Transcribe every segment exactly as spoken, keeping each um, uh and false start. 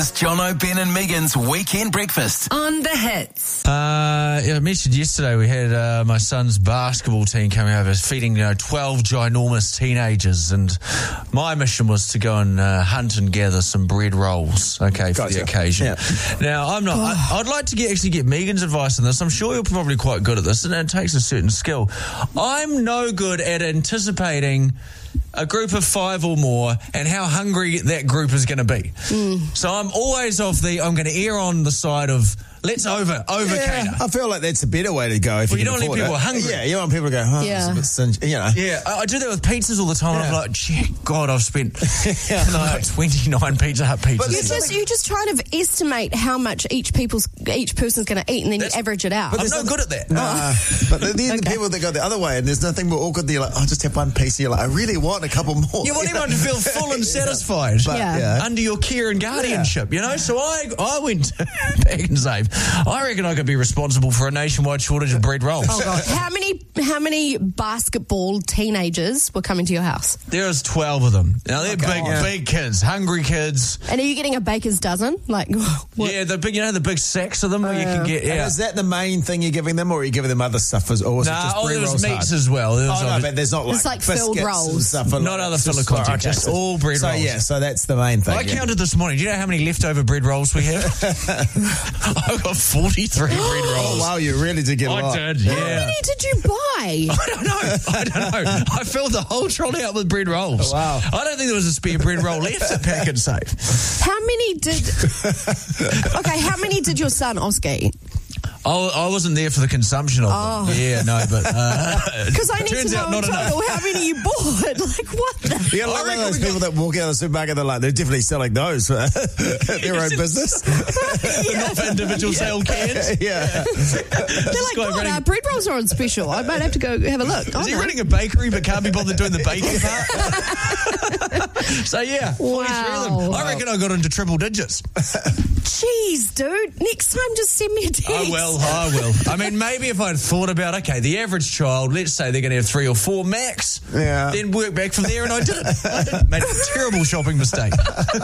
It's Jono, Ben and Megan's Weekend Breakfast. On the Hits. Uh, I mentioned yesterday we had uh, my son's basketball team coming over, feeding you know, twelve ginormous teenagers, and my mission was to go and uh, hunt and gather some bread rolls, okay, for gotcha. the occasion. Yeah. Now, I'm not, I, I'd like to get actually get Megan's advice on this. I'm sure you're probably quite good at this, and it takes a certain skill. I'm no good at anticipating a group of five or more and how hungry that group is going to be. Mm. So I'm always of the, I'm going to err on the side of, let's over, over Yeah, cater. I feel like that's a better way to go if Well, you you can don't want afford people it. hungry. Yeah, you want people to go, oh, Yeah. it's a bit singe, you know. Yeah, I, I do that with pizzas all the time. Yeah. And I'm like, gee, God, I've spent Yeah, I know. like twenty-nine Pizza Hut pizzas. But You there's just you just try to estimate how much each people's each person's going to eat, and then That's- you average it out. I'm there's no nothing- good at that. Nah, but then the Okay. people that go the other way, and there's nothing more awkward than you're like, oh, just have one piece. And you're like, I really want a couple more. You want everyone to feel full and satisfied But, Yeah. yeah. under your care and guardianship, you know? So I I went back and saved. I reckon I could be responsible for a nationwide shortage of bread rolls. Oh God! How many how many basketball teenagers were coming to your house? There's twelve of them. Now, they're Okay. big, Yeah. big kids, hungry kids. And are you getting a baker's dozen? Like, what? Yeah, the big, you know, the big sacks of them where you can get, And yeah. is that the main thing you're giving them, or are you giving them other stuff as or is it Nah, just oh, bread there was rolls meats hard? as well. There was Oh, no, obvi- but there's not like, It's like filled biscuits rolls. and stuff. Not other filler Just- content, okay. just all bread so, rolls. yeah, so that's the main thing. I yeah. counted this morning. Do you know how many leftover bread rolls we have? I got forty-three bread rolls. Oh, wow, you really did get a I lot. did, How yeah. many did you buy? I don't know. I don't know. I filled the whole trolley up with bread rolls. Oh, wow. I don't think there was a spare bread roll left at Pack and Save. How many did? Okay, how many did your son Oscar eat? I, I wasn't there for the consumption of Oh. them. Yeah, no, but uh, Because I need turns to know out in not total enough. how many you bought. Like what? The? You're like I one reckon of those we people that walk out of the supermarket, they're like, they're definitely selling those for their own business. not for individual sale cans. yeah. They're like, guy God, running- our bread rolls are on special. I might have to go have a look. Is Oh, he no. running a bakery but can't be bothered doing the baking part? So yeah, forty-three of them. Wow. I reckon I got into triple digits. Jeez, dude. Next time, just send me a text. I will, I will. I mean, maybe if I'd thought about, okay, the average child, let's say they're going to have three or four max, Yeah. then work back from there, and I did it. I did it. Made a terrible shopping mistake.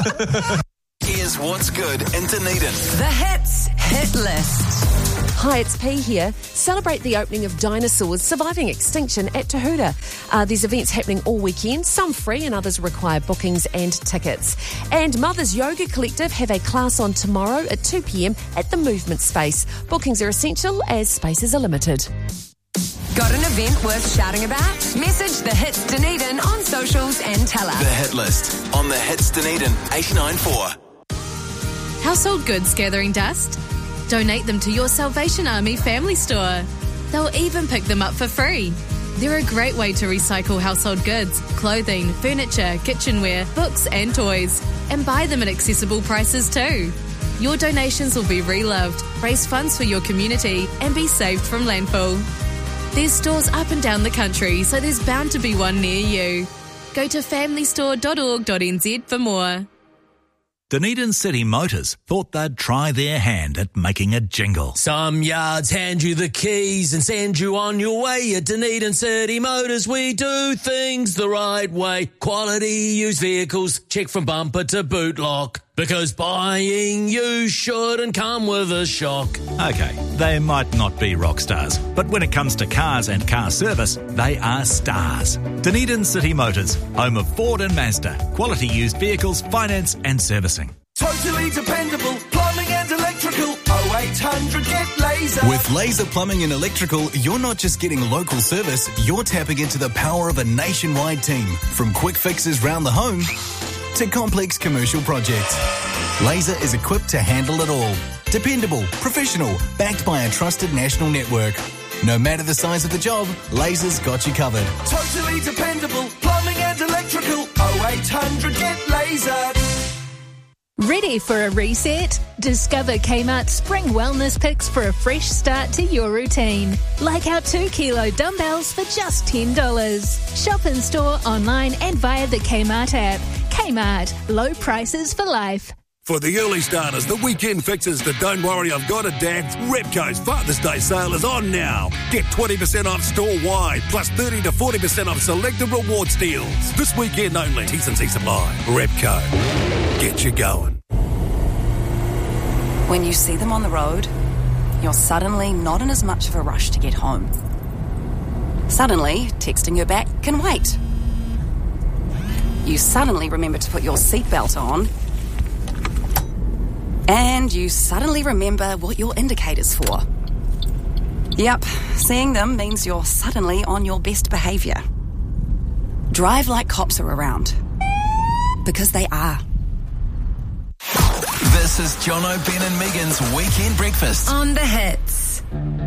Here's what's good in Dunedin. The Hits Hit List. Hi, it's P here. Celebrate the opening of dinosaurs surviving extinction at Tahuta. Uh, there's events happening all weekend, some free and others require bookings and tickets. And Mothers Yoga Collective have a class on tomorrow at two p.m. at the Movement Space. Bookings are essential as spaces are limited. Got an event worth shouting about? Message the Hits Dunedin on socials and tell The us. Hit List on the Hits Dunedin eight nine four. Household goods gathering dust? Donate them to your Salvation Army family store. They'll even pick them up for free. They're a great way to recycle household goods, clothing, furniture, kitchenware, books and toys. And buy them at accessible prices too. Your donations will be reloved, raise funds for your community and be saved from landfill. There's stores up and down the country, so there's bound to be one near you. Go to family store dot org dot n z for more. Dunedin City Motors thought they'd try their hand at making a jingle. Some yards hand you the keys and send you on your way. At Dunedin City Motors, we do things the right way. Quality used vehicles, check from bumper to boot lock. Because buying you shouldn't come with a shock. Okay, they might not be rock stars, but when it comes to cars and car service, they are stars. Dunedin City Motors, home of Ford and Mazda. Quality used vehicles, finance and servicing. Totally dependable plumbing and electrical. oh eight hundred get laser. With Laser Plumbing and Electrical, you're not just getting local service, you're tapping into the power of a nationwide team. From quick fixes round the home to complex commercial projects. Laser is equipped to handle it all. Dependable, professional, backed by a trusted national network. No matter the size of the job, Laser's got you covered. Totally dependable plumbing and electrical. oh eight hundred get laser. Ready for a reset? Discover Kmart Spring Wellness Picks for a fresh start to your routine. Like our two kilo dumbbells for just ten dollars. Shop in store, online and via the Kmart app. Kmart, low prices for life. For the early starters, the weekend fixes that don't worry, I've got it, Dad. Repco's Father's Day sale is on now. Get twenty percent off store-wide, plus thirty to forty percent off selected rewards deals. This weekend only. T's and C's apply. Repco. Get you going. When you see them on the road, you're suddenly not in as much of a rush to get home. Suddenly, texting her back can wait. You suddenly remember to put your seatbelt on, and you suddenly remember what your indicator's for. Yep, seeing them means you're suddenly on your best behaviour. Drive like cops are around. Because they are. This is Jono, Ben and Megan's Weekend Breakfast. On the Hits.